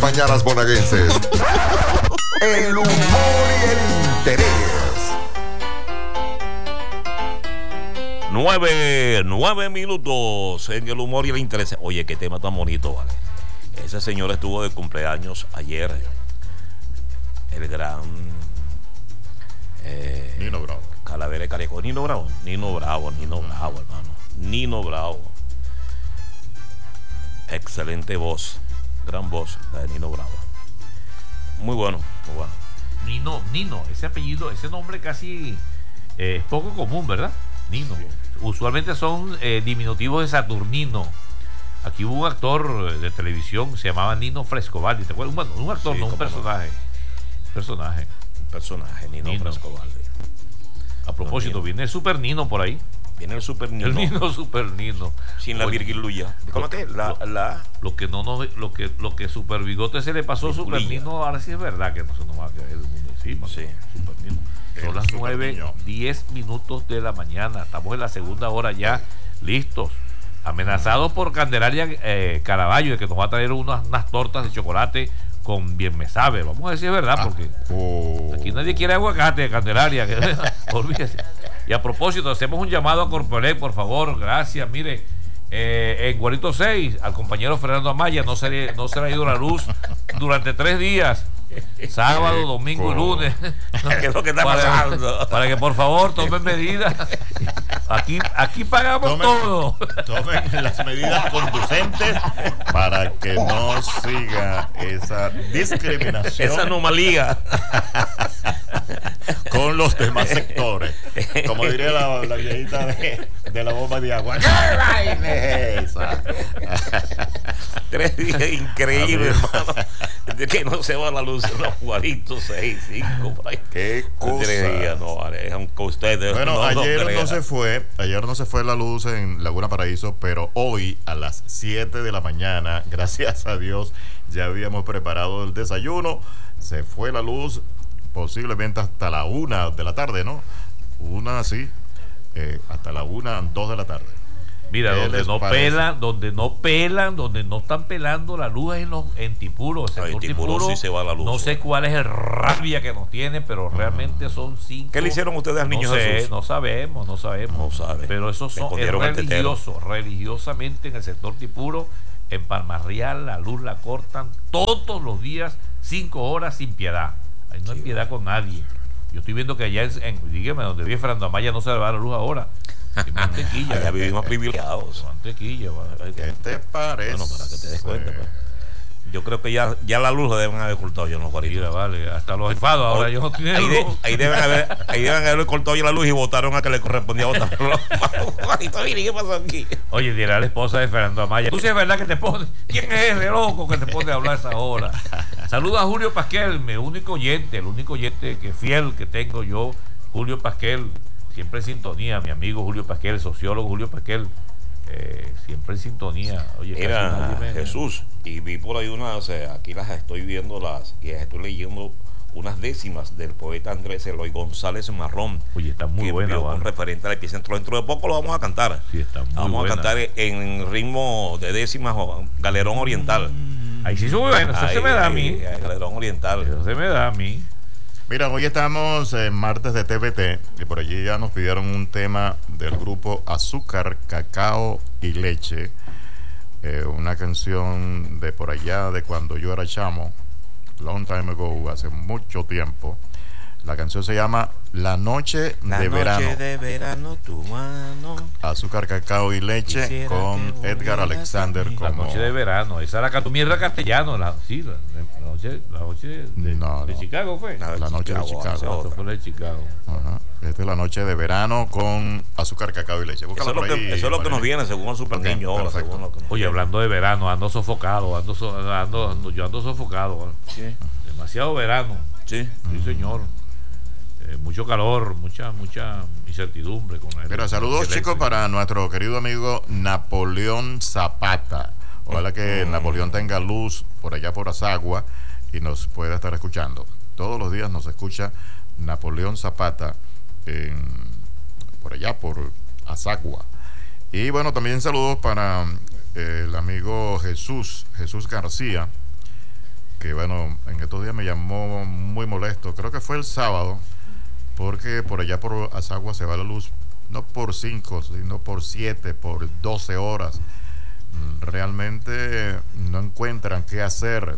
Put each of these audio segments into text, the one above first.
mañanas bonaerenses. El humor y el interés. 9 minutos en el humor y el interés. Oye, qué tema tan bonito, ¿vale? Ese señor estuvo de cumpleaños ayer. El gran Nino Bravo. Calavera de Careco. Nino Bravo, hermano. Nino Bravo. Excelente voz. Gran voz la de Nino Bravo. Muy bueno, muy bueno. Nino, ese apellido, ese nombre casi es poco común, ¿verdad? Nino. Sí. Usualmente son diminutivos de Saturnino. Aquí hubo un actor de televisión, se llamaba Nino Frescobaldi, ¿te acuerdas? Bueno, un actor, sí, no un personaje. Un personaje, Nino Frescobaldi. A propósito, no, viene el Super Nino por ahí. Viene el Super Nino. El Nino Super Nino. Sin la virgiluya. ¿Cómo que? Lo que Super Bigote se le pasó a Super Nino, ahora sí es verdad que no se nos va a caer el mundo encima. Sí. Super Nino. Son las 9:10 minutos de la mañana. Estamos en la segunda hora ya, listos. Amenazados por Candelaria Caraballo, de que nos va a traer unas tortas de chocolate con bien me sabe. Vamos a decir es verdad, porque aquí nadie quiere aguacate de Candelaria. Olvídese. Y a propósito, hacemos un llamado a Corporec, por favor, gracias. Mire, en Guarito 6, al compañero Fernando Amaya no se le ha ido la luz durante 3 días. Sábado, domingo y lunes. ¿Qué es lo que está pasando? Para que por favor tomen medidas. Aquí pagamos todo. Tomen las medidas conducentes para que no siga esa discriminación, esa anomalía con los demás sectores. Como diría la viejita de la bomba de agua. ¡Qué vaina es esa! 3 días increíbles, hermano. De que no se va la luz en los Guaritos 6, 5, por ahí. Qué cosa. 3 días, no, vale. Aunque ustedes. Bueno, ayer no se fue la luz en Laguna Paraíso, pero hoy a las 7 de la mañana, gracias a Dios, ya habíamos preparado el desayuno. Se fue la luz posiblemente hasta la 1 de la tarde, ¿no? Hasta la 1, 2 de la tarde. Mira, donde no están pelando la luz es en Tipuro. En Tipuro sí se va la luz. No sé cuál es el rabia que nos tiene, pero realmente son 5. ¿Qué le hicieron ustedes al niño Jesús? No sabemos. No sabe. Pero esos son religiosos. Religiosamente en el sector Tipuro, en Palmas Real, la luz la cortan todos los días, 5 horas sin piedad. Ahí no hay piedad con nadie. Yo estoy viendo que allá dígame, donde vive Fernando Amaya no se le va la luz ahora. Mantequilla. Allá vivimos privilegiados. Mantequilla, ¿qué te parece? Bueno, para que te des cuenta. Pues. Yo creo que ya la luz la deben haber cortado ya en los Guaritos. Mira, vale, hasta los jefados ahora yo no tienen luz. Ahí deben haber cortado ya la luz y votaron a que le correspondía votar. ¿Qué pasó aquí? Oye, dirá la esposa de Fernando Amaya. Tú sí es verdad que te pones. ¿Quién es ese loco que te pone a hablar a esa hora? Saluda a Julio Pasquel, el único oyente que fiel que tengo yo, Julio Pasquel. Siempre en sintonía, mi amigo Julio Pasquel, el sociólogo Julio Pasquel, siempre en sintonía. Oye, mira, Jesús, y vi por ahí aquí las estoy viendo y estoy leyendo unas décimas del poeta Andrés Eloy González Marrón. Oye, está muy buena. Un referente al epicentro. Dentro de poco lo vamos a cantar. Sí, está muy vamos buena. A cantar en ritmo de décimas, Galerón Oriental. Ahí sí sube bueno, eso se me da a mí. Galerón Oriental. Eso se me da a mí. Mira, hoy estamos en martes de TVT y por allí ya nos pidieron un tema del grupo Azúcar, Cacao y Leche, una canción de por allá de cuando yo era chamo, long time ago, hace mucho tiempo. La canción se llama La Noche de Verano. La Noche de Verano, tu mano. Azúcar, Cacao y Leche. Quisiera con Edgar Alexander como... La Noche de Verano. Esa era la mierda castellano. La noche de Chicago fue. La Noche de Chicago. Eso fue la de Chicago. Ajá. Esta es La Noche de Verano con Azúcar, Cacao y Leche. Eso es lo que nos viene según el Super Niño. Oye, hablando de verano, ando sofocado. Yo ando sofocado. ¿Sí? Demasiado verano. Sí, señor. Mucho calor, mucha incertidumbre con él. Mira, saludos chicos para nuestro querido amigo Napoleón Zapata. Ojalá que Napoleón tenga luz por allá por Azagua y nos pueda estar escuchando. Todos los días nos escucha Napoleón Zapata por allá por Azagua. Y bueno, también saludos para el amigo Jesús García, que bueno, en estos días me llamó muy molesto. Creo que fue el sábado, porque por allá por Azagua se va la luz no por 5, sino por 7, por 12 horas. Realmente no encuentran qué hacer.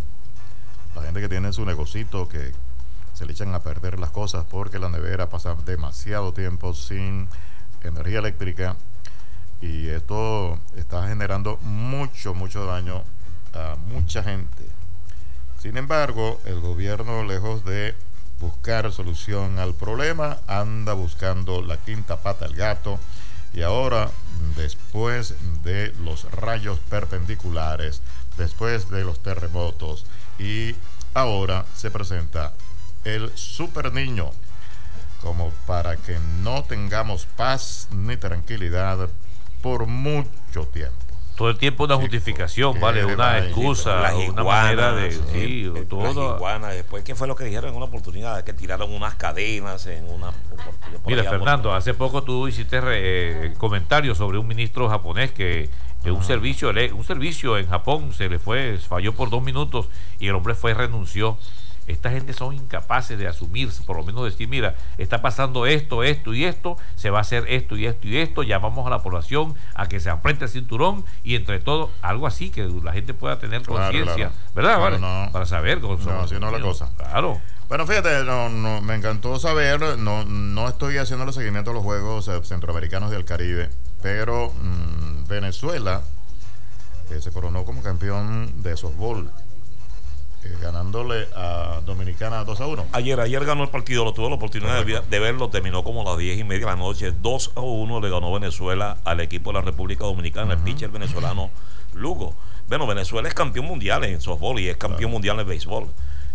La gente que tiene su negocito, que se le echan a perder las cosas porque la nevera pasa demasiado tiempo sin energía eléctrica, y esto está generando mucho daño a mucha gente. Sin embargo, el gobierno, lejos de buscar solución al problema, anda buscando la quinta pata al gato, y ahora, después de los rayos perpendiculares, después de los terremotos, y ahora se presenta el super niño, como para que no tengamos paz ni tranquilidad por mucho tiempo. Todo el tiempo una justificación, ¿vale? Una excusa, una manera de... Sí, todo. Las iguanas, después, ¿qué fue lo que dijeron en una oportunidad? Que tiraron unas cadenas en una... Mira, Fernando, hace poco tú hiciste comentarios sobre un ministro japonés que un servicio en Japón falló por 2 minutos y el hombre renunció. Esta gente son incapaces de asumir, por lo menos decir, mira, está pasando esto y esto, se va a hacer esto y esto, llamamos a la población a que se apriete el cinturón y entre todo, algo así que la gente pueda tener conciencia, ¿verdad? Claro, ¿vale? Para saber cómo son. No, así no es la cosa. Claro. Bueno, fíjate, me encantó saber, no estoy haciendo el seguimiento de los Juegos Centroamericanos del Caribe, pero Venezuela se coronó como campeón de softball, ganándole a Dominicana 2-1. Ayer ganó el partido, tuve la oportunidad de verlo, terminó como a las 10:30 de la noche, 2-1 le ganó Venezuela al equipo de la República Dominicana, el pitcher venezolano Lugo. Bueno, Venezuela es campeón mundial en softball y es campeón mundial en béisbol.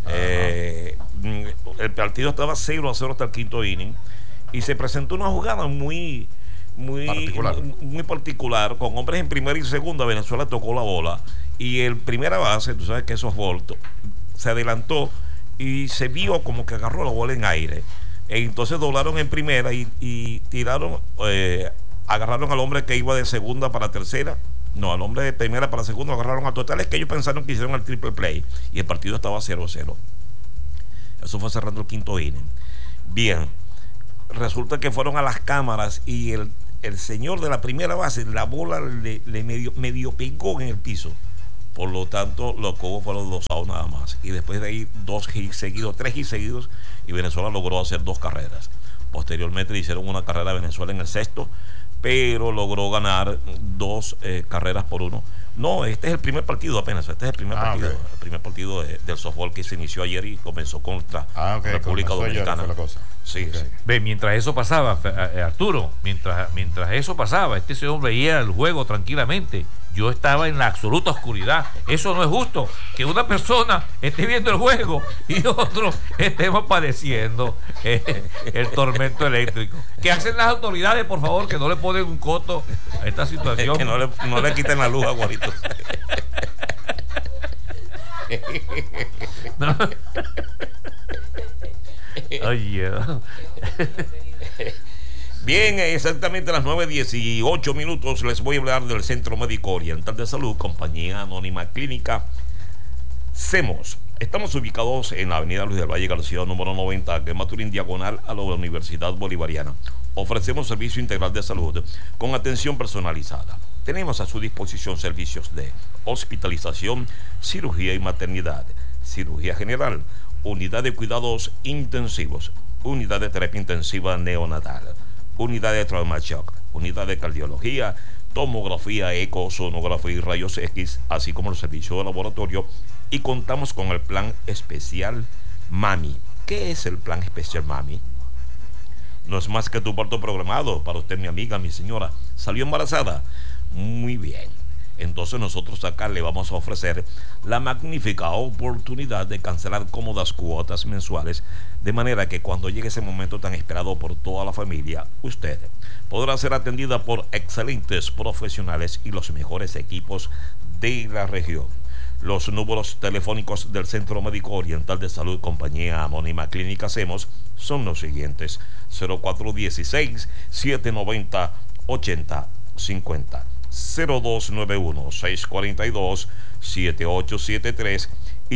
El partido estaba 0-0 hasta el quinto inning y se presentó una jugada muy particular, con hombres en primera y segunda. Venezuela tocó la bola y el primera base, tú sabes que esos softball, se adelantó y se vio como que agarró la bola en aire, entonces doblaron en primera y tiraron, agarraron al hombre que iba de segunda para tercera, no, al hombre de primera para segunda, agarraron al total, es que ellos pensaron que hicieron el triple play y el partido estaba 0-0. Eso fue cerrando el quinto inning. Bien, resulta que fueron a las cámaras y el señor de la primera base, la bola le medio pegó en el piso. Por lo tanto, los cobos fueron 2-out nada más. Y después de ahí, 3 hits seguidos, y Venezuela logró hacer 2 carreras. Posteriormente le hicieron una carrera a Venezuela en el sexto, pero logró ganar 2 carreras por 1. No, este es el primer partido apenas. Este es el primer partido. Okay. El primer partido del softball que se inició ayer y comenzó contra República Dominicana. Sí, okay. Ve, mientras eso pasaba, Arturo, mientras eso pasaba, este señor veía el juego tranquilamente. Yo estaba en la absoluta oscuridad. Eso no es justo, que una persona esté viendo el juego y otros estemos padeciendo el tormento eléctrico. ¿Qué hacen las autoridades, por favor, que no le ponen un coto a esta situación? Que no le quiten la luz a Guarito. No. Oye. Bien, exactamente a las 9:18 les voy a hablar del Centro Médico Oriental de Salud, compañía anónima clínica SEMOS. Estamos ubicados en la avenida Luis del Valle García, número 90, que es Maturín, diagonal a la Universidad Bolivariana. Ofrecemos servicio integral de salud con atención personalizada. Tenemos a su disposición servicios de hospitalización, cirugía y maternidad, cirugía general, unidad de cuidados intensivos, unidad de terapia intensiva neonatal, unidad de trauma shock, unidad de cardiología, tomografía, eco, sonografía y rayos X, así como el servicio de laboratorio, y contamos con el plan especial Mami. ¿Qué es el plan especial Mami? No es más que tu parto programado. Para usted, mi amiga, mi señora, ¿salió embarazada? Muy bien. Entonces nosotros acá le vamos a ofrecer la magnífica oportunidad de cancelar cómodas cuotas mensuales, de manera que cuando llegue ese momento tan esperado por toda la familia, usted podrá ser atendida por excelentes profesionales y los mejores equipos de la región. Los números telefónicos del Centro Médico Oriental de Salud, compañía anónima clínica SEMOS, son los siguientes: 0416-790-8050, 0291-642-7873 y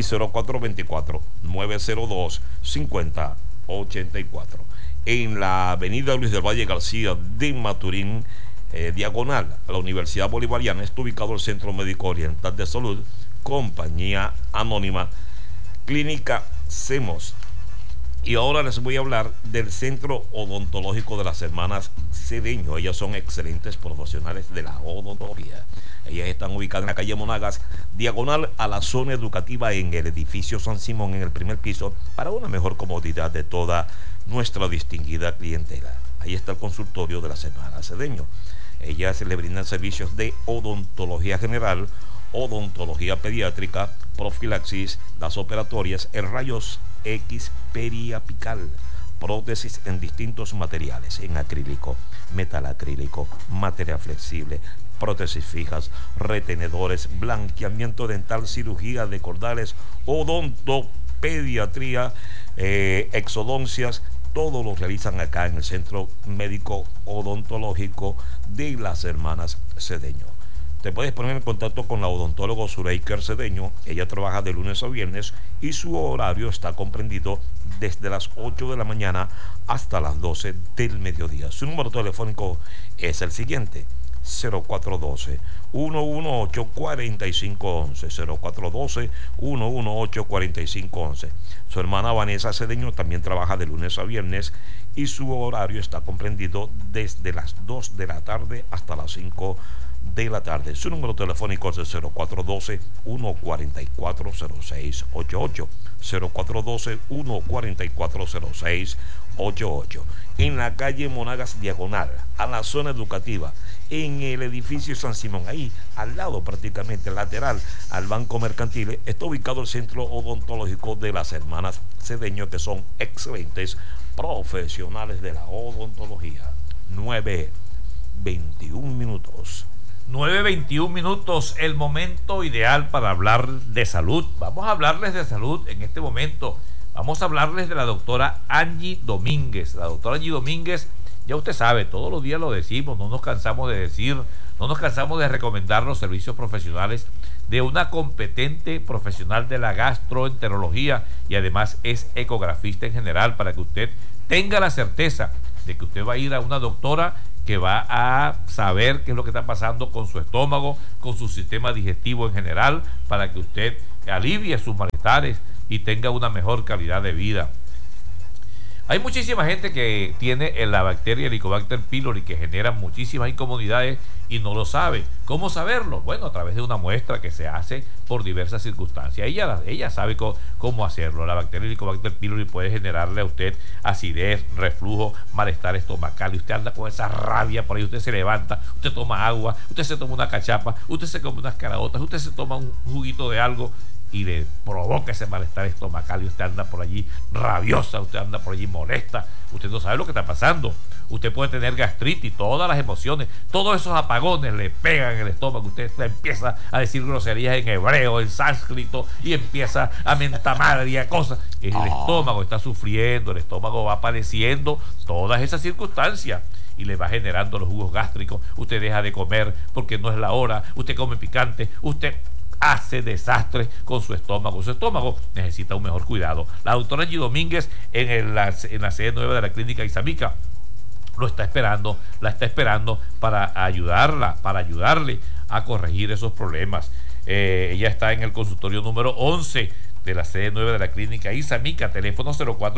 0424-902-5084. En la avenida Luis del Valle García de Maturín, diagonal a la Universidad Bolivariana, está ubicado el Centro Médico Oriental de Salud, compañía anónima, Clínica Semos. Y ahora les voy a hablar del Centro Odontológico de las Hermanas Cedeño. Ellas son excelentes profesionales de la odontología. Ellas están ubicadas en la calle Monagas, diagonal a la zona educativa, en el edificio San Simón, en el primer piso, para una mejor comodidad de toda nuestra distinguida clientela. Ahí está el consultorio de las Hermanas Cedeño. Ellas le brindan servicios de odontología general, odontología pediátrica, profilaxis, las operatorias, el rayos X periapical, prótesis en distintos materiales, en acrílico, metal acrílico, material flexible, prótesis fijas, retenedores, blanqueamiento dental, cirugía de cordales, odontopediatría, exodoncias. Todo lo realizan acá en el Centro Médico Odontológico de las Hermanas Cedeño. Te puedes poner en contacto con la odontóloga Zureiker Cedeño. Ella trabaja de lunes a viernes y su horario está comprendido desde las 8 de la mañana hasta las 12 del mediodía. Su número telefónico es el siguiente: 0412-118-4511, 0412-118-4511. Su hermana Vanessa Cedeño también trabaja de lunes a viernes y su horario está comprendido desde las 2 de la tarde hasta las 5 de la tarde. Su número telefónico es el 0412-144-0688, 0412-144-0688. En la calle Monagas, diagonal a la zona educativa, en el edificio San Simón, ahí al lado, prácticamente lateral al Banco Mercantil, está ubicado el Centro Odontológico de las Hermanas Cedeño, que son excelentes profesionales de la odontología. 9:21 minutos. 9:21 minutos, el momento ideal para hablar de salud. Vamos a hablarles de salud en este momento. Vamos a hablarles de la doctora Angie Domínguez. La doctora Angie Domínguez, ya usted sabe, todos los días lo decimos, no nos cansamos de decir, no nos cansamos de recomendar los servicios profesionales de una competente profesional de la gastroenterología, y además es ecografista en general, para que usted tenga la certeza de que usted va a ir a una doctora que va a saber qué es lo que está pasando con su estómago, con su sistema digestivo en general, para que usted alivie sus malestares y tenga una mejor calidad de vida. Hay muchísima gente que tiene la bacteria Helicobacter pylori, que genera muchísimas incomodidades y no lo sabe. ¿Cómo saberlo? Bueno, a través de una muestra que se hace por diversas circunstancias. Ella sabe cómo hacerlo. La bacteria Helicobacter pylori puede generarle a usted acidez, reflujo, malestar estomacal, y usted anda con esa rabia por ahí. Usted se levanta, usted toma agua, usted se toma una cachapa, usted se come unas caraotas, usted se toma un juguito de algo y le provoca ese malestar estomacal, y usted anda por allí rabiosa, usted anda por allí molesta, usted no sabe lo que está pasando. Usted puede tener gastritis, todas las emociones, todos esos apagones le pegan en el estómago. Usted empieza a decir groserías en hebreo, en sánscrito, y empieza a mentar madre y a cosas. El estómago está sufriendo, el estómago va padeciendo todas esas circunstancias y le va generando los jugos gástricos. Usted deja de comer porque no es la hora, usted come picante, usted hace desastres con su estómago. Su estómago necesita un mejor cuidado. La doctora Angie Domínguez en la sede nueva de la clínica Isamica la está esperando para ayudarle a corregir esos problemas. Ella está en el consultorio número 11 de la sede 9 de la clínica Isamica, teléfono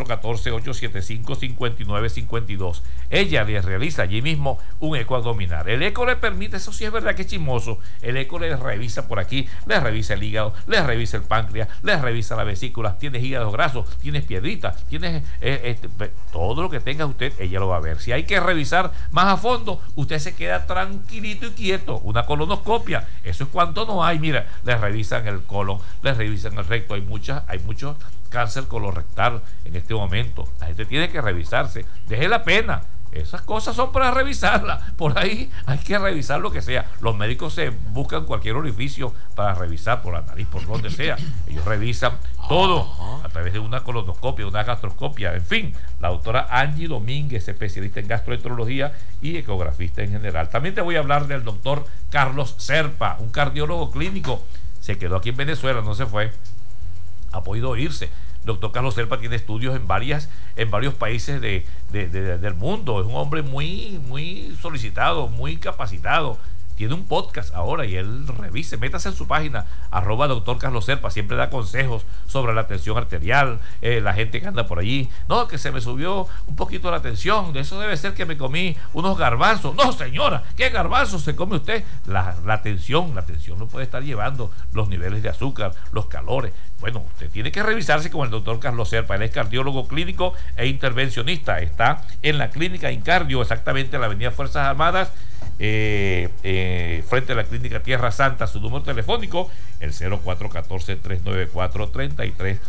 0414-875-5952. Ella le realiza allí mismo un eco abdominal. El eco le permite, eso sí es verdad que es chismoso, el eco le revisa por aquí, le revisa el hígado, le revisa el páncreas, le revisa la vesícula, tienes hígado graso, tienes piedritas, tienes todo lo que tenga usted, ella lo va a ver. Si hay que revisar más a fondo, usted se queda tranquilito y quieto. Una colonoscopia, eso es cuanto no hay. Mira, le revisan el colon, le revisan el recto. Hay mucho cáncer colorectal en este momento. La gente tiene que revisarse. Deje la pena. Esas cosas son para revisarlas. Por ahí hay que revisar lo que sea. Los médicos se buscan cualquier orificio para revisar, por la nariz, por donde sea. Ellos revisan todo a través de una colonoscopia, una gastroscopia. En fin, la doctora Angie Domínguez, especialista en gastroenterología y ecografista en general. También te voy a hablar del doctor Carlos Serpa, un cardiólogo clínico. Se quedó aquí en Venezuela, no se fue. ha podido irse. Doctor Carlos Serpa tiene estudios en varios países del mundo. Es un hombre muy solicitado, muy capacitado. Tiene un podcast ahora y él revise, métase en su página, @Dr. Carlos Serpa, siempre da consejos sobre la tensión arterial, la gente que anda por allí. No, que se me subió un poquito la tensión, eso debe ser que me comí unos garbanzos. No, señora, ¿qué garbanzos se come usted? La tensión no puede estar llevando los niveles de azúcar, los calores. Bueno, usted tiene que revisarse con el doctor Carlos Serpa. Él es cardiólogo clínico e intervencionista. Está en la clínica Incardio, exactamente en la avenida Fuerzas Armadas, frente a la clínica Tierra Santa. Su número telefónico, el 0414-394-3334.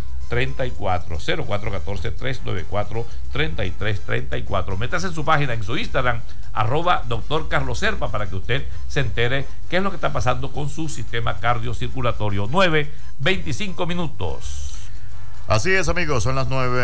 0414-394-3334. Métase en su página, en su Instagram, @Dr. Carlos Serpa, para que usted se entere qué es lo que está pasando con su sistema cardiocirculatorio. 9:25 minutos. Así es, amigos, son las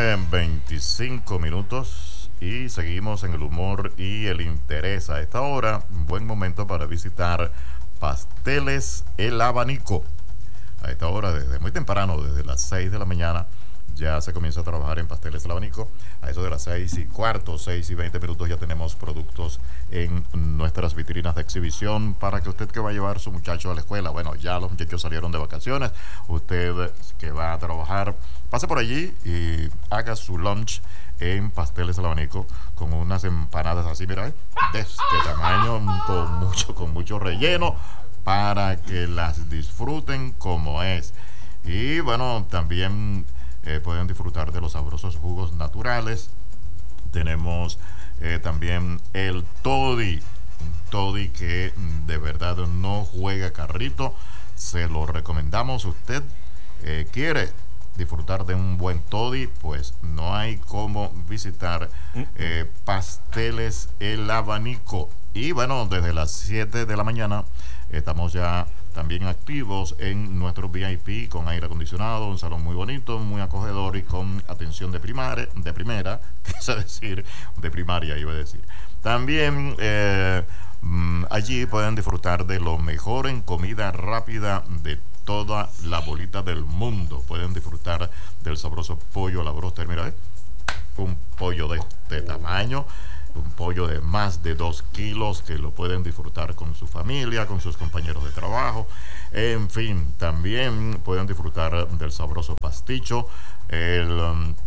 9:25 minutos y seguimos en el humor y el interés. A esta hora, un buen momento para visitar Pasteles El Abanico. A esta hora, desde muy temprano, desde las 6 de la mañana, ya se comienza a trabajar en Pasteles El Abanico. A eso de las 6:15, 6:20 minutos, ya tenemos productos en nuestras vitrinas de exhibición para que usted que va a llevar a su muchacho a la escuela, bueno, ya los muchachos salieron de vacaciones, usted que va a trabajar, pase por allí y haga su lunch en Pasteles El Abanico con unas empanadas así, mira, de este tamaño, con mucho relleno, para que las disfruten como es. Y bueno, también pueden disfrutar de los sabrosos jugos naturales. Tenemos también el toddy, un toddy que de verdad no juega carrito. Se lo recomendamos. Usted quiere disfrutar de un buen toddy, pues no hay como visitar Pasteles El Abanico. Y bueno, desde las 7 de la mañana estamos ya también activos en nuestro VIP con aire acondicionado, un salón muy bonito, muy acogedor y con atención de primera, quise decir, de primaria iba a decir. También allí pueden disfrutar de lo mejor en comida rápida de toda la bolita del mundo. Pueden disfrutar del sabroso pollo a la bróster, mira, un pollo de este tamaño, un pollo de más de 2 kilos que lo pueden disfrutar con su familia, con sus compañeros de trabajo. En fin, también pueden disfrutar del sabroso pasticho, el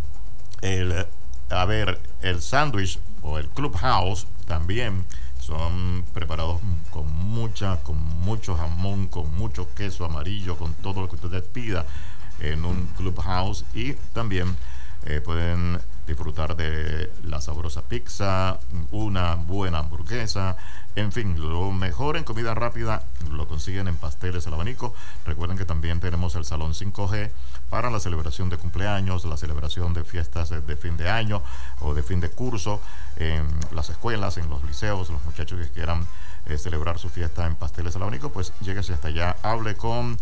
sándwich o el clubhouse también son preparados con mucho jamón, con mucho queso amarillo, con todo lo que usted pida en un clubhouse. Y también pueden disfrutar de la sabrosa pizza, una buena hamburguesa, en fin, lo mejor en comida rápida lo consiguen en Pasteles El Abanico. Recuerden que también tenemos el salón 5G para la celebración de cumpleaños, la celebración de fiestas de fin de año o de fin de curso en las escuelas, en los liceos. Los muchachos que quieran celebrar su fiesta en Pasteles El Abanico, pues lléguese hasta allá, hable con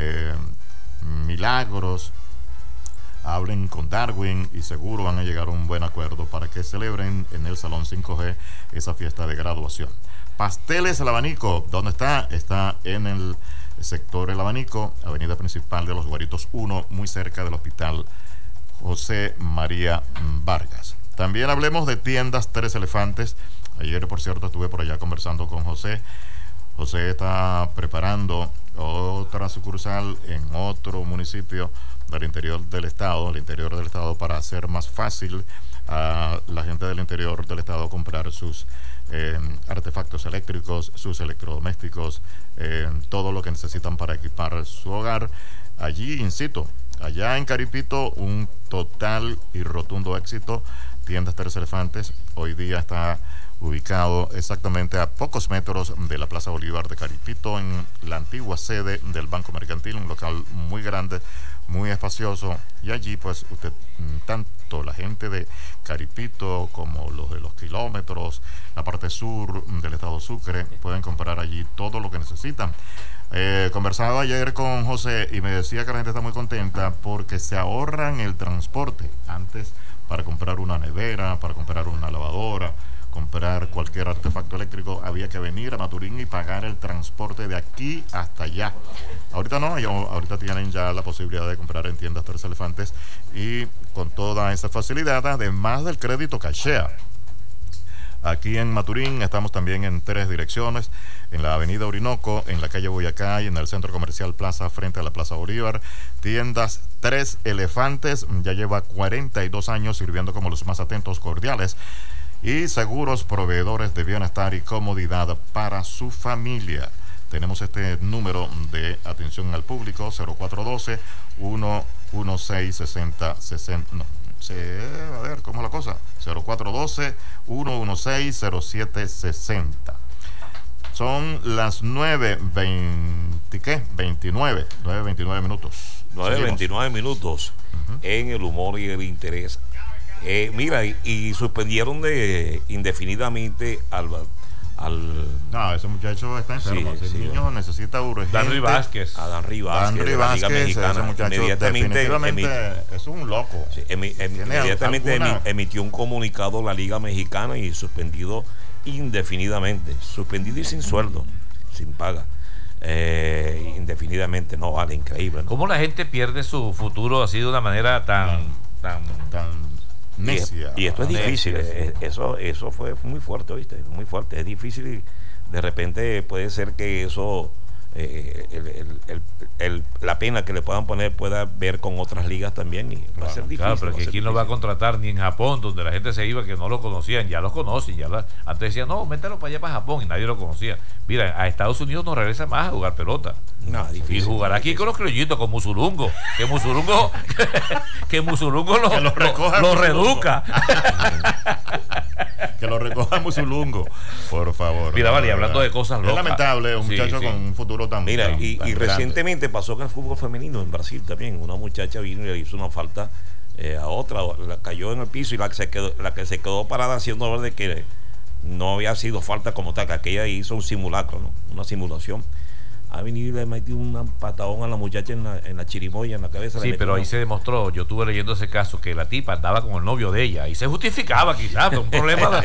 Milagros, hablen con Darwin y seguro van a llegar a un buen acuerdo para que celebren en el Salón 5G esa fiesta de graduación. Pasteles El Abanico, ¿dónde está? Está en el sector El Abanico, avenida principal de Los Guaritos 1, muy cerca del Hospital José María Vargas. También hablemos de tiendas Tres Elefantes. Ayer, por cierto, estuve por allá conversando con José. José está preparando otra sucursal en otro municipio del interior del estado, para hacer más fácil a la gente del interior del estado comprar sus artefactos eléctricos, sus electrodomésticos, todo lo que necesitan para equipar su hogar. Allí, incito, allá en Caripito, un total y rotundo éxito. Tiendas Tres Elefantes hoy día está ubicado exactamente a pocos metros de la Plaza Bolívar de Caripito, en la antigua sede del Banco Mercantil, un local muy grande, muy espacioso. Y allí pues usted, tanto la gente de Caripito como los de los kilómetros, la parte sur del estado Sucre, pueden comprar allí todo lo que necesitan. Conversaba ayer con José y me decía que la gente está muy contenta porque se ahorran el transporte. Antes, para comprar una nevera, para comprar una lavadora, comprar cualquier artefacto eléctrico, había que venir a Maturín y pagar el transporte de aquí hasta allá. Ahorita no, ahorita tienen ya la posibilidad de comprar en tiendas Tres Elefantes y con toda esa facilidad, además del crédito cachea. Aquí en Maturín estamos también en 3 direcciones, en la avenida Orinoco, en la calle Boyacá y en el centro comercial Plaza frente a la Plaza Bolívar. Tiendas Tres Elefantes, ya lleva 42 años sirviendo como los más atentos, cordiales y seguros proveedores de bienestar y comodidad para su familia. Tenemos este número de atención al público, 0412-116-6060. No. A ver, ¿cómo es la cosa? 0412-116-0760. Son las 9:29 minutos. 9:29 minutos en el humor y el interés. Mira, y suspendieron indefinidamente al No, ese muchacho está enfermo. Ese niño necesita urgente. Danry Vázquez. A Danry Vázquez, Danry Vázquez, ese muchacho definitivamente es un loco. Sí, inmediatamente emitió un comunicado la Liga Mexicana y suspendido indefinidamente. Suspendido y sin sueldo, sin paga. Indefinidamente, no vale, increíble, ¿no? ¿Cómo la gente pierde su futuro así de una manera tan necia? Y esto es difícil, eso fue muy fuerte, ¿viste? Muy fuerte, es difícil y de repente puede ser que eso, la pena que le puedan poner pueda ver con otras ligas también y va a ser difícil. Claro, pero que aquí no va a contratar ni en Japón, donde la gente se iba que no lo conocían, ya los conocen, antes decían, no, mételo para allá para Japón y nadie lo conocía. Mira, a Estados Unidos no regresa más a jugar pelota. No, difícil, y jugará aquí con los criollitos, con Musurungo, que Musurungo lo reeduca. Que lo recoja Musulungo, por favor. Mira, vale, hablando de cosas locas. Es lamentable, un muchacho con un futuro tan. Mira, y recientemente grande. pasó en el fútbol femenino en Brasil también. Una muchacha vino y le hizo una falta a otra, la cayó en el piso y la que se quedó parada haciendo ver de que no había sido falta como tal, que aquella hizo un simulacro, ¿no? Una simulación. Ha venido y le metió un patadón a la muchacha en la chirimoya, en la cabeza. Sí, pero ahí se demostró, yo estuve leyendo ese caso, que la tipa andaba con el novio de ella y se justificaba quizás, un problema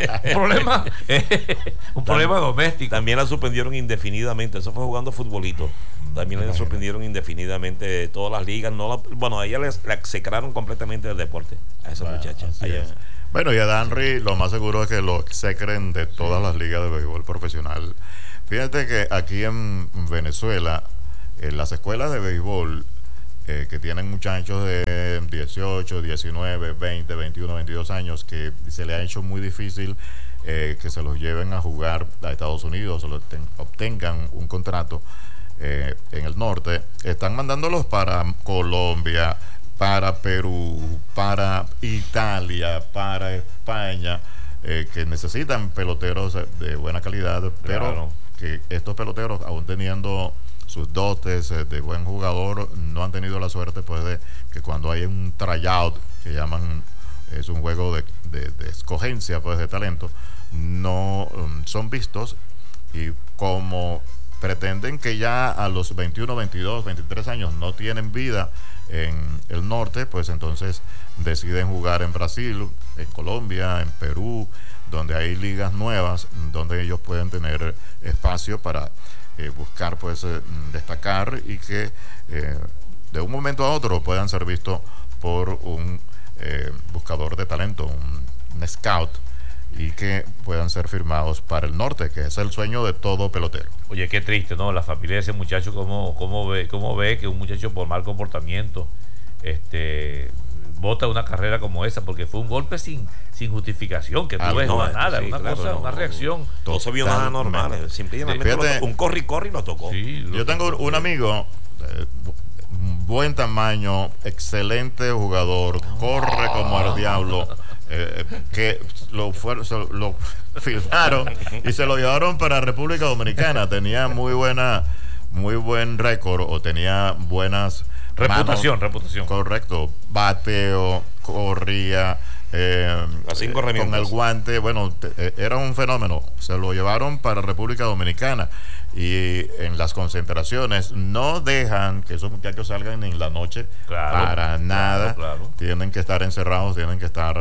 doméstico. También la suspendieron indefinidamente, eso fue jugando futbolito. También la suspendieron indefinidamente de todas las ligas. A ella la execraron completamente del deporte, a esa muchacha. Bueno, y a Danry lo más seguro es que lo execren de todas las ligas de béisbol profesional. Fíjate que aquí en Venezuela, en las escuelas de béisbol que tienen muchachos de 18, 19, 20, 21, 22 años, que se le ha hecho muy difícil que se los lleven a jugar a Estados Unidos o obtengan un contrato en el norte, están mandándolos para Colombia, para Perú, para Italia, para España, que necesitan peloteros de buena calidad, pero que estos peloteros, aún teniendo sus dotes de buen jugador, no han tenido la suerte pues de que cuando hay un tryout, que llaman, es un juego de escogencia pues de talento, no son vistos, y como pretenden que ya a los 21, 22, 23 años no tienen vida en el norte, pues entonces deciden jugar en Brasil, en Colombia, en Perú, donde hay ligas nuevas, donde ellos pueden tener espacio para buscar pues destacar y que de un momento a otro puedan ser vistos por un buscador de talento, un scout, y que puedan ser firmados para el norte, que es el sueño de todo pelotero. Oye, qué triste, ¿no? La familia de ese muchacho, cómo ve que un muchacho por mal comportamiento bota una carrera como esa, porque fue un golpe sin justificación, que tú ves nada, una reacción. Todo se vio nada normal, simplemente un corri lo tocó. Sí, yo tengo un amigo, buen tamaño, excelente jugador, corre como el diablo, que lo filmaron y se lo llevaron para República Dominicana. Tenía muy buen récord, o tenía buenas reputación. Correcto, bateo, corría, con el guante, bueno, era un fenómeno. Se lo llevaron para República Dominicana y en las concentraciones no dejan que esos muchachos salgan en la noche, para nada. Tienen que estar encerrados, tienen que estar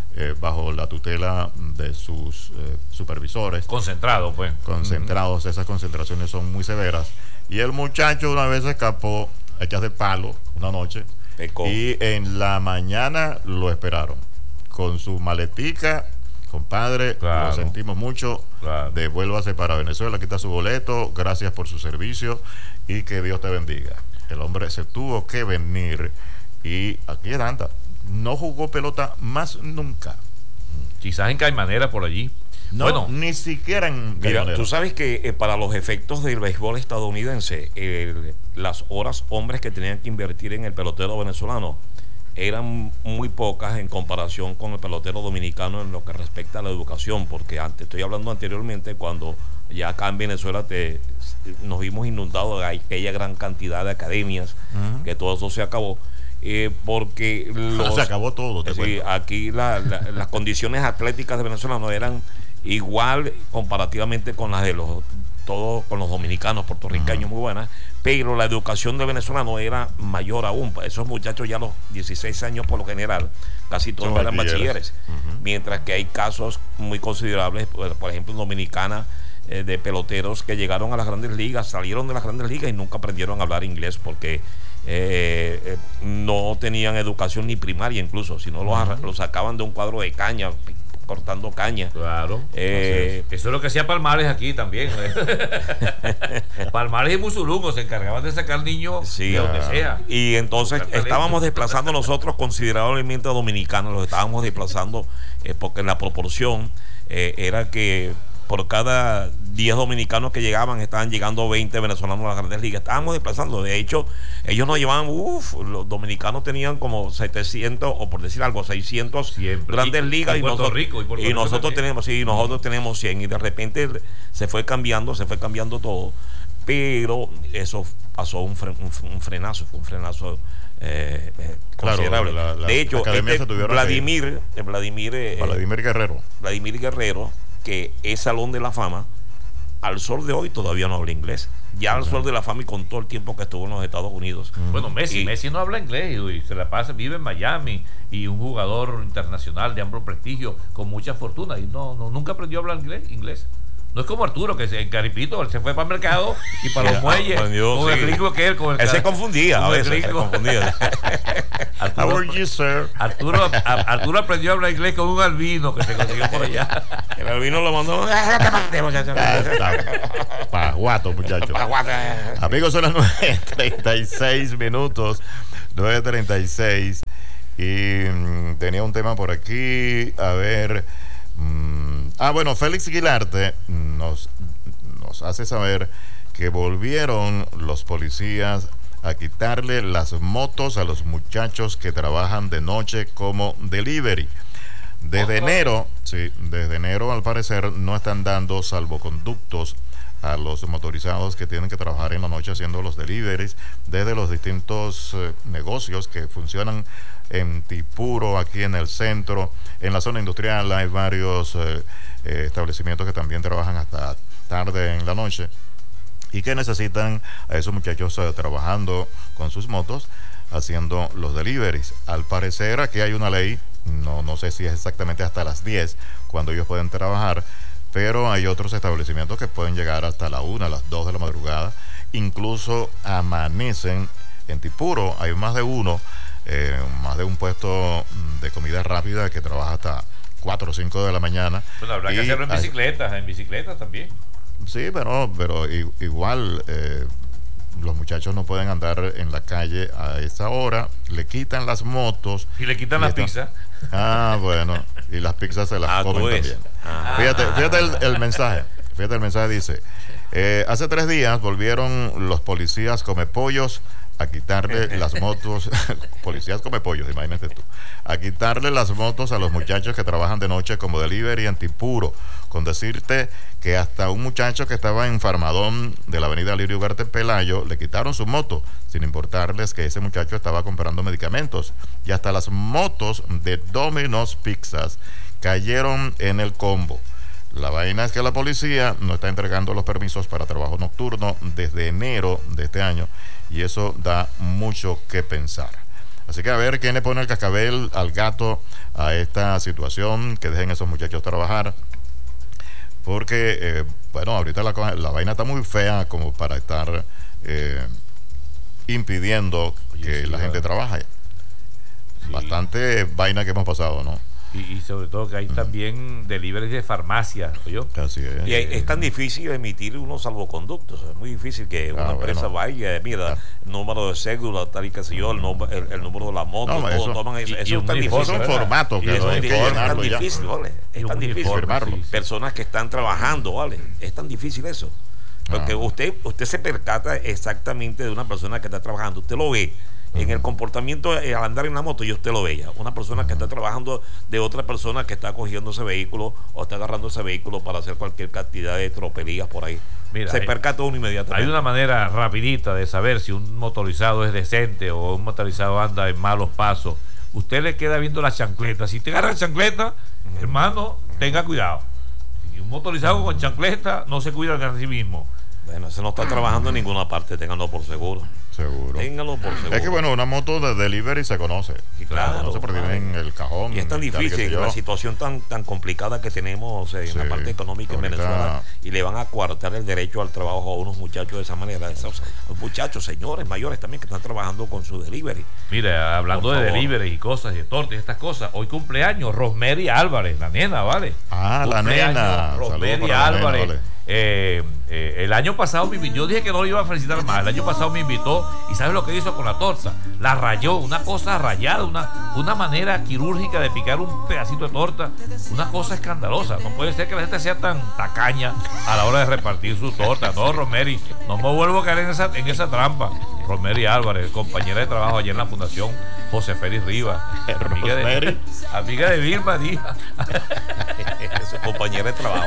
bajo la tutela de sus supervisores. Concentrado, pues. Concentrados, esas concentraciones son muy severas. Y el muchacho una vez escapó, hechas de palo, una noche. Pecó. Y en la mañana lo esperaron. Con su maletica, compadre, Claro. lo sentimos mucho. Claro. Devuélvase para Venezuela, quita su boleto, gracias por su servicio y que Dios te bendiga. El hombre se tuvo que venir y aquí es anda. No jugó pelota más nunca. Quizás en Caimanera por allí. No, Bueno, ni siquiera en Mira, Caimanera. tú sabes que para los efectos del béisbol estadounidense, las horas hombres que tenían que invertir en el pelotero venezolano eran muy pocas en comparación con el pelotero dominicano en lo que respecta a la educación, porque antes, estoy hablando anteriormente, cuando ya acá en Venezuela nos vimos inundados de aquella gran cantidad de academias, que todo eso se acabó. Porque se acabó todo, te sí, cuento. aquí las condiciones atléticas de Venezuela no eran igual comparativamente con las de todos con los dominicanos, puertorriqueños, muy buenas, pero la educación de venezolano era mayor aún. Esos muchachos ya a los 16 años por lo general casi todos Son eran bachilleres. bachilleres, mientras que hay casos muy considerables, por ejemplo en Dominicana, de peloteros que llegaron a las grandes ligas, salieron de las grandes ligas y nunca aprendieron a hablar inglés porque no tenían educación ni primaria incluso, sino los sacaban de un cuadro de caña, cortando caña. claro. Eso es lo que hacía Palmares aquí también. Palmares y Musulungo se encargaban de sacar niños Sí, de donde sea. y entonces Talento. estábamos desplazando nosotros considerablemente a dominicanos, los estábamos desplazando porque en la proporción era que por cada 10 dominicanos que llegaban, estaban llegando 20 venezolanos a las grandes ligas. Estábamos desplazando. De hecho, ellos nos llevaban, los dominicanos tenían como 700, o por decir algo, 600 Siempre. grandes ligas. Y Puerto nosotros, Rico, y Puerto Rico nosotros también. tenemos, sí, nosotros tenemos 100. Y de repente se fue cambiando todo. Pero eso pasó un frenazo, fue un frenazo considerable. De hecho, Vladimir Guerrero, que es Salón de la Fama, al sol de hoy todavía no habla inglés. Ya al sol de la fama y con todo el tiempo que estuvo en los Estados Unidos. Bueno, Messi no habla inglés y se la pasa, vive en Miami, y un jugador internacional de amplio prestigio con mucha fortuna y nunca aprendió a hablar inglés. No es como Arturo, que en Caripito él se fue para el mercado y para los muelles aprendió, con el gringo que él, con el él se confundía con a el veces, se gringo. confundía. How are you, sir? Arturo aprendió a hablar inglés con un albino que se consiguió por allá. El albino lo mandó. Pajuato, muchachos. Amigos, son las 9:36 minutos. 9:36. Y tenía un tema por aquí. A ver. Bueno, Félix Guilarte nos hace saber que volvieron los policías a quitarle las motos a los muchachos que trabajan de noche como delivery. Desde enero al parecer no están dando salvoconductos a los motorizados que tienen que trabajar en la noche haciendo los deliveries desde los distintos negocios que funcionan en Tipuro, aquí en el centro. En la zona industrial hay varios establecimientos que también trabajan hasta tarde en la noche y que necesitan a esos muchachos trabajando con sus motos haciendo los deliveries. Al parecer aquí hay una ley, no sé si es exactamente hasta las 10 cuando ellos pueden trabajar, pero hay otros establecimientos que pueden llegar hasta la 1, a las 2 de la madrugada, incluso amanecen en Tipuro. Hay más de uno, más de un puesto de comida rápida que trabaja hasta 4 o 5 de la mañana. Bueno, habrá que hacerlo en bicicletas también. Sí, pero igual los muchachos no pueden andar en la calle a esa hora, le quitan las motos. Y le quitan las pizzas. Bueno, y las pizzas se las comen también. Fíjate el mensaje. Fíjate el mensaje, dice: hace 3 días volvieron los policías come pollos a quitarle las motos, policías come pollos, imagínate tú, a quitarle las motos a los muchachos que trabajan de noche como delivery en Tipuro, con decirte que hasta un muchacho que estaba en Farmadón de la avenida Lirio Ugarte Pelayo le quitaron su moto, sin importarles que ese muchacho estaba comprando medicamentos, y hasta las motos de Domino's Pizzas cayeron en el combo. La vaina es que la policía no está entregando los permisos para trabajo nocturno desde enero de este año, y eso da mucho que pensar. Así que a ver quién le pone el cascabel al gato a esta situación, que dejen a esos muchachos trabajar. Porque, bueno, ahorita la vaina está muy fea como para estar impidiendo que la gente trabaje. Sí. Bastante vaina que hemos pasado, ¿no? Y sobre todo que hay también deliveries de farmacias, ¿oyó? Así es. Y es tan difícil emitir unos salvoconductos, es muy difícil que una empresa vaya, mira, número de cédula, tal y que sé yo, el número de la moto, no, todo, eso, toman eso es tan difícil. Es un formato que es tan difícil, ¿vale? Es tan difícil. Firmarlo. Personas que están trabajando, ¿vale? Es tan difícil eso. Porque usted se percata exactamente de una persona que está trabajando, usted lo ve. En el comportamiento al andar en la moto, y usted lo veía. Una persona que está trabajando de otra persona que está cogiendo ese vehículo o está agarrando ese vehículo para hacer cualquier cantidad de tropelías por ahí. Mira, se percata uno inmediatamente. Hay una manera rapidita de saber si un motorizado es decente o un motorizado anda en malos pasos. Usted le queda viendo la chancleta. Si te agarra chancleta, hermano, tenga cuidado. Si un motorizado con chancleta no se cuida de sí mismo. Bueno, ese no está trabajando en ninguna parte, ténganlo por seguro. Seguro. Ténganlo por seguro. Es que bueno, una moto de delivery se conoce. Sí, claro. Se conoce porque viene en el cajón. Y es tan difícil, la situación tan complicada que tenemos en la parte económica en Venezuela, y le van a coartar el derecho al trabajo a unos muchachos de esa manera. Esos muchachos, señores mayores también que están trabajando con su delivery. Mira, hablando de delivery y cosas, de tortas y estas cosas, hoy cumpleaños Rosemary Álvarez, la nena, ¿vale? Ah, la nena. Rosemary Álvarez. Nena, vale. El año pasado yo dije que no lo iba a felicitar más. El año pasado me invitó y ¿sabes lo que hizo con la torta? La rayó, una cosa rayada, una manera quirúrgica de picar un pedacito de torta, una cosa escandalosa. No puede ser que la gente sea tan tacaña a la hora de repartir su torta. No, Rosemary, no me vuelvo a caer en esa trampa. Rosemary Álvarez, compañera de trabajo allá en la Fundación José Félix Rivas, amiga de Vilma Díaz. Su compañera de trabajo.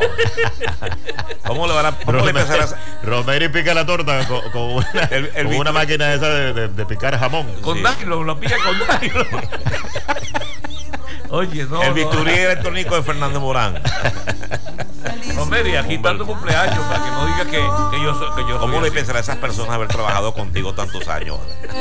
¿Cómo le van a empezar a hacer? Rosemary pica la torta con una máquina esa de picar jamón. Con nylon, lo pica con nylon. Oye, no. El bisturí electrónico de Fernando Morán. Rosemary, aquí está tu cumpleaños para que no digas que yo soy. ¿Cómo le pensará a esas personas haber trabajado contigo tantos años?